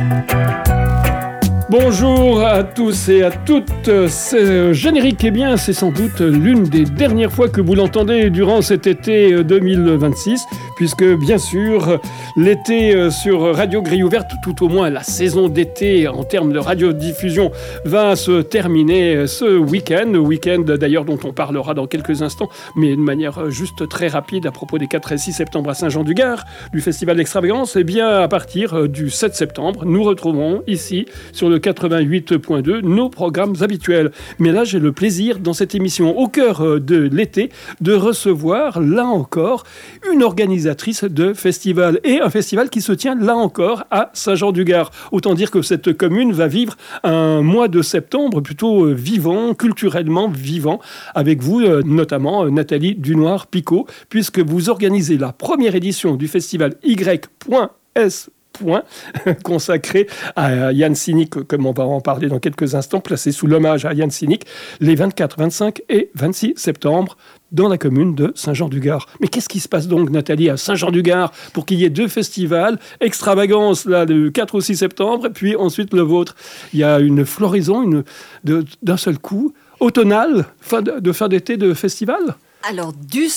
Bonjour à tous et à toutes. Ce générique, eh bien, c'est sans doute l'une des dernières fois que vous l'entendez durant cet été 2026, puisque, bien sûr, l'été sur Radio Grille Ouverte, tout au moins la saison d'été en termes de radiodiffusion, va se terminer ce week-end d'ailleurs dont on parlera dans quelques instants, mais de manière juste très rapide à propos des 4 et 6 septembre à Saint-Jean-du-Gard, du Festival d'Extravagance. Eh bien, à partir du 7 septembre, nous retrouverons ici, sur le 88.2, nos programmes habituels. Mais là, j'ai le plaisir, dans cette émission au cœur de l'été, de recevoir, là encore, une organisatrice de festival. Et un festival qui se tient, là encore, à Saint-Jean-du-Gard. Autant dire que cette commune va vivre un mois de septembre plutôt vivant, culturellement vivant, avec vous, notamment Nathalie Dunoir-Picot, puisque vous organisez la première édition du festival Y.S. consacré à Yann Sinik, comme on va en parler dans quelques instants, placé sous l'hommage à Yann Sinik, les 24, 25 et 26 septembre dans la commune de Saint-Jean-du-Gard. Mais qu'est-ce qui se passe donc, Nathalie, à Saint-Jean-du-Gard pour qu'il y ait 2 festivals, Extravagance, là, le 4 ou 6 septembre, et puis ensuite le vôtre? Il y a une floraison d'un seul coup, automnale, fin d'été de festival? Alors, dû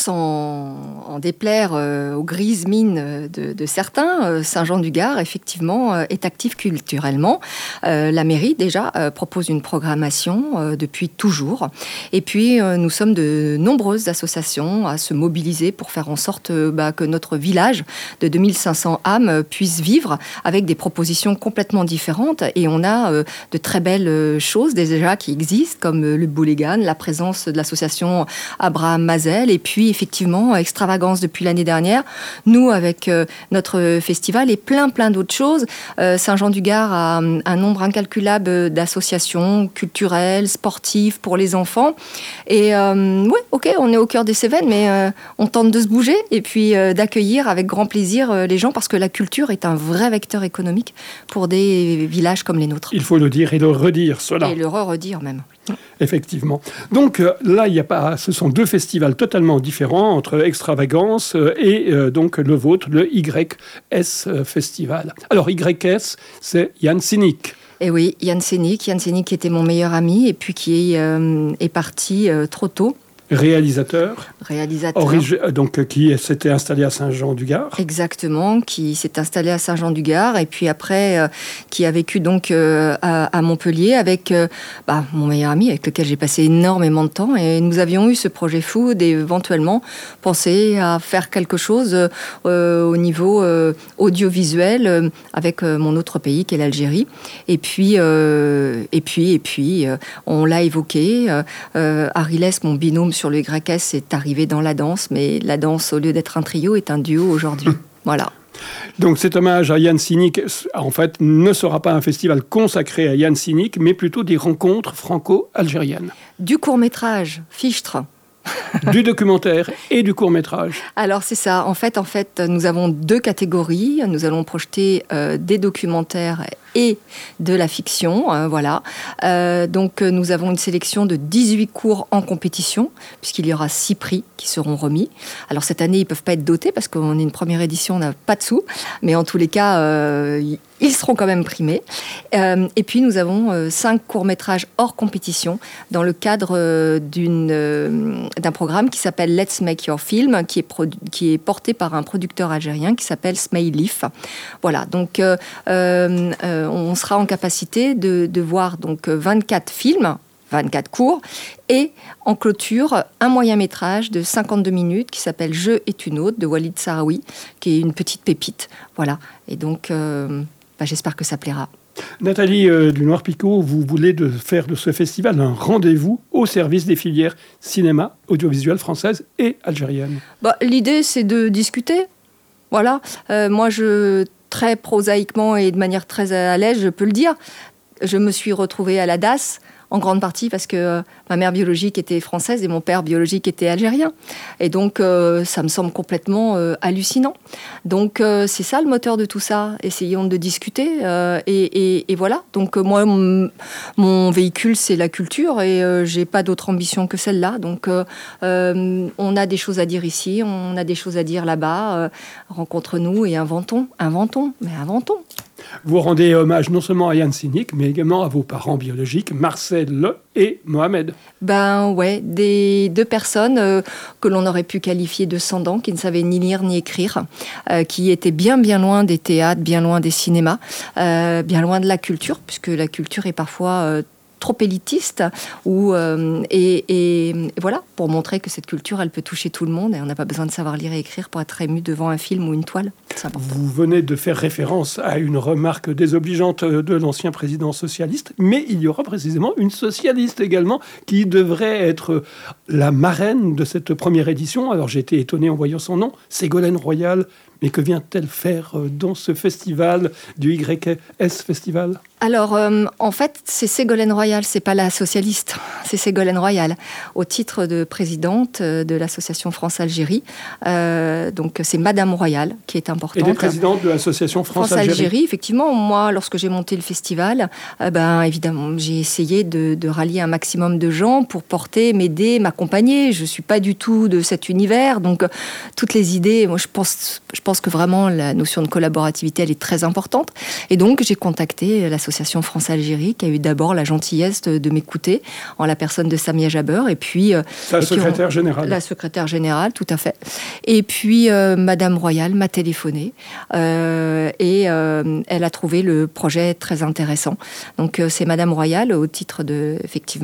en déplaire aux grises mines de certains, Saint-Jean-du-Gard, effectivement, est actif culturellement. La mairie, déjà, propose une programmation depuis toujours. Et puis, nous sommes de nombreuses associations à se mobiliser pour faire en sorte que notre village de 2500 âmes puisse vivre avec des propositions complètement différentes. Et on a de très belles choses déjà qui existent, comme le Boulégan, la présence de l'association Abraham Mazel, et puis effectivement Extravagance depuis l'année dernière, nous avec notre festival et plein d'autres choses. Saint-Jean-du-Gard a un nombre incalculable d'associations culturelles, sportives pour les enfants, et oui, ok, on est au cœur des Cévennes, mais on tente de se bouger et puis d'accueillir avec grand plaisir les gens, parce que la culture est un vrai vecteur économique pour des villages comme les nôtres. Il faut le dire et le redire, cela. Et le redire même. Effectivement. Donc là, ce sont 2 festivals totalement différents entre Extravagance et donc le vôtre, le YS Festival. Alors YS, c'est Yann Sinik. Et oui, Yann Sinik était mon meilleur ami et puis qui est parti trop tôt. Réalisateur. Donc qui s'était installé à Saint-Jean-du-Gard. Exactement, qui s'est installé à Saint-Jean-du-Gard et puis après qui a vécu donc à Montpellier avec mon meilleur ami avec lequel j'ai passé énormément de temps, et nous avions eu ce projet fou d'éventuellement penser à faire quelque chose au niveau audiovisuel avec mon autre pays qui est l'Algérie, et puis on l'a évoqué. Ariles, mon binôme sur le YS, est arrivé dans la danse, mais la danse, au lieu d'être un trio, est un duo aujourd'hui. Voilà. Donc cet hommage à Yann Sinik, en fait, ne sera pas un festival consacré à Yann Sinik, mais plutôt des rencontres franco-algériennes. Du court-métrage, Fichtre. Du documentaire et du court-métrage. Alors c'est ça. En fait, nous avons 2 catégories. Nous allons projeter des documentaires et de la fiction, voilà. Donc nous avons une sélection de 18 cours en compétition, puisqu'il y aura 6 prix qui seront remis. Alors cette année, ils ne peuvent pas être dotés parce qu'on est une première édition, on n'a pas de sous, mais en tous les cas, ils seront quand même primés. Et puis nous avons 5 courts-métrages hors compétition dans le cadre d'un programme qui s'appelle Let's Make Your Film, qui est porté par un producteur algérien qui s'appelle Smailif. Voilà, donc on sera en capacité de voir donc 24 films, 24 cours, et en clôture, un moyen-métrage de 52 minutes qui s'appelle « Je est une autre » de Walid Sahraoui, qui est une petite pépite. Voilà, et donc j'espère que ça plaira. Nathalie Dunoir-Picot, vous voulez faire de ce festival un rendez-vous au service des filières cinéma, audiovisuelle française et algérienne. L'idée, c'est de discuter. Voilà, moi, très prosaïquement et de manière très à l'aise, je peux le dire, je me suis retrouvée à la DAS, en grande partie parce que ma mère biologique était française et mon père biologique était algérien. Et donc, ça me semble complètement hallucinant. Donc, c'est ça le moteur de tout ça. Essayons de discuter. Et voilà. Donc, moi, mon véhicule, c'est la culture et j'ai pas d'autre ambition que celle-là. Donc, on a des choses à dire ici, on a des choses à dire là-bas. Rencontre-nous et inventons. Mais inventons. Vous rendez hommage non seulement à Yann Sinik, mais également à vos parents biologiques, Marcel et Mohamed. Ben ouais, des deux personnes que l'on aurait pu qualifier de sans dents, qui ne savaient ni lire ni écrire, qui étaient bien loin des théâtres, bien loin des cinémas, bien loin de la culture, puisque la culture est parfois trop élitiste, et voilà, pour montrer que cette culture, elle peut toucher tout le monde, et on n'a pas besoin de savoir lire et écrire pour être ému devant un film ou une toile. C'est important. Vous venez de faire référence à une remarque désobligeante de l'ancien président socialiste, mais il y aura précisément une socialiste également qui devrait être la marraine de cette première édition. Alors j'ai été étonné en voyant son nom, Ségolène Royal. Mais que vient-elle faire dans ce festival du YS Festival ? Alors, en fait, c'est Ségolène Royal, c'est pas la socialiste, c'est Ségolène Royal, au titre de présidente de l'association France-Algérie. Donc, c'est Madame Royal qui est importante. Et des présidentes de l'association France-Algérie. Effectivement, moi, lorsque j'ai monté le festival, évidemment, j'ai essayé de rallier un maximum de gens pour porter, m'aider, m'accompagner. Je suis pas du tout de cet univers, donc toutes les idées, moi, je pense que vraiment la notion de collaborativité, elle est très importante. Et donc, j'ai contacté l'association France-Algérie, qui a eu d'abord la gentillesse de m'écouter, en la personne de Samia Jaber, et puis... secrétaire générale. La secrétaire générale, tout à fait. Et puis, Madame Royal m'a téléphoné, et elle a trouvé le projet très intéressant. Donc, c'est Madame Royal, au titre de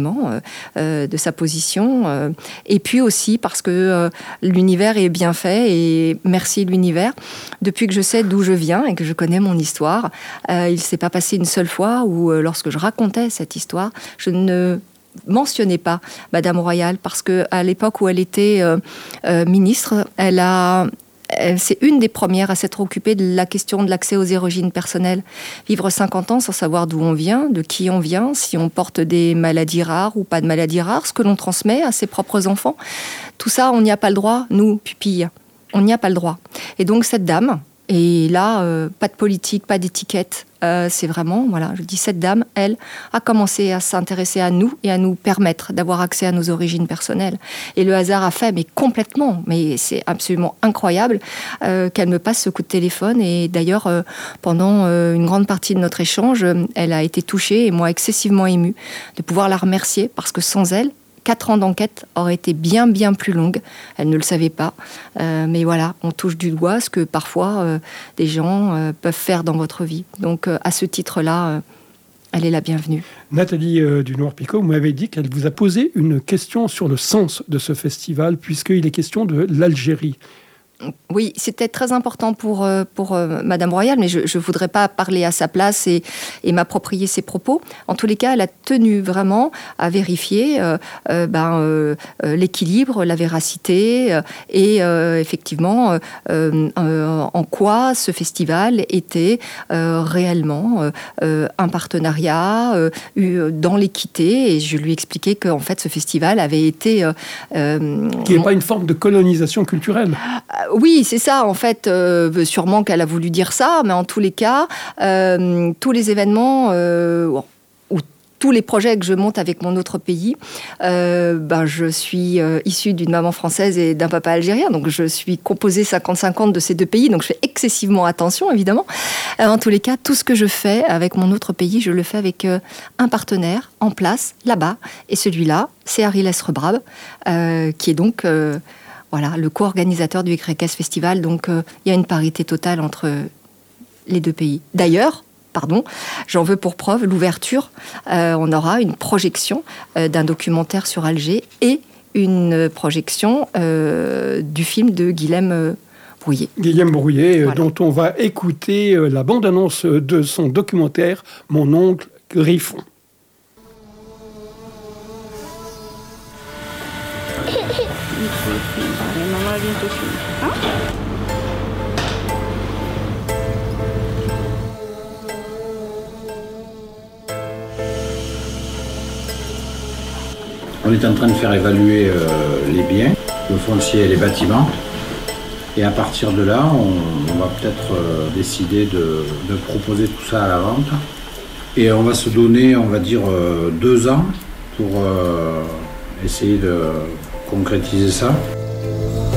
sa position, et puis aussi parce que l'univers est bien fait, et merci l'univers. Depuis que je sais d'où je viens et que je connais mon histoire, il ne s'est pas passé une seule fois où, lorsque je racontais cette histoire, je ne mentionnais pas Madame Royal, parce qu'à l'époque où elle était ministre, c'est une des premières à s'être occupée de la question de l'accès aux origines personnelles. Vivre 50 ans sans savoir d'où on vient, de qui on vient, si on porte des maladies rares ou pas de maladies rares, ce que l'on transmet à ses propres enfants. Tout ça, on n'y a pas le droit, nous, pupilles. On n'y a pas le droit. Et donc cette dame, et là, pas de politique, pas d'étiquette, c'est vraiment, voilà, je dis cette dame, elle, a commencé à s'intéresser à nous et à nous permettre d'avoir accès à nos origines personnelles. Et le hasard a fait, mais complètement, mais c'est absolument incroyable qu'elle me passe ce coup de téléphone. Et d'ailleurs, pendant une grande partie de notre échange, elle a été touchée, et moi excessivement émue, de pouvoir la remercier, parce que sans elle, 4 ans d'enquête auraient été bien plus longues. Elle ne le savait pas. Mais voilà, on touche du doigt ce que parfois des gens peuvent faire dans votre vie. Donc à ce titre-là, elle est la bienvenue. Nathalie Dunoir-Picot, vous m'avez dit qu'elle vous a posé une question sur le sens de ce festival, puisqu'il est question de l'Algérie. Oui, c'était très important pour Madame Royal, mais je ne voudrais pas parler à sa place et m'approprier ses propos. En tous les cas, elle a tenu vraiment à vérifier l'équilibre, la véracité et effectivement en quoi ce festival était réellement un partenariat dans l'équité. Et je lui expliquais qu'en fait, ce festival avait été... qui n'est pas une forme de colonisation culturelle. Oui, c'est ça, en fait, sûrement qu'elle a voulu dire ça, mais en tous les cas, tous les événements ou tous les projets que je monte avec mon autre pays, je suis issue d'une maman française et d'un papa algérien, donc je suis composée 50-50 de ces deux pays, donc je fais excessivement attention, évidemment. En tous les cas, tout ce que je fais avec mon autre pays, je le fais avec un partenaire en place, là-bas, et celui-là, c'est Ariel Esrebrab, qui est donc... le co-organisateur du YS Festival, donc il y a une parité totale entre les deux pays. D'ailleurs, j'en veux pour preuve l'ouverture, on aura une projection d'un documentaire sur Alger et une projection du film de Guillaume Brouillet. Guillaume Brouillet, voilà. Dont on va écouter la bande-annonce de son documentaire « Mon oncle Griffon ». On est en train de faire évaluer les biens, le foncier et les bâtiments. Et à partir de là, on va peut-être décider de proposer tout ça à la vente. Et on va se donner, on va dire, 2 ans pour essayer de concrétiser ça.